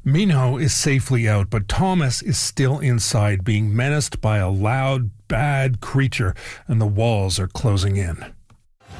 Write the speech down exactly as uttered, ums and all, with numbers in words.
Minho is safely out, but Thomas is still inside, being menaced by a loud, bad creature, and the walls are closing in.